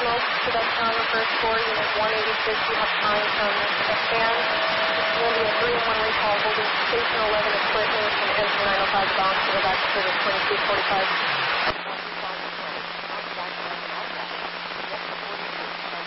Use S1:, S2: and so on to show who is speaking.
S1: Signals, Quebec Tower, first floor, unit 186, you have time from S-band. India 3 and 1 recall, holding station 11 at Clinton, and engine 905 bound to go back to service 2245.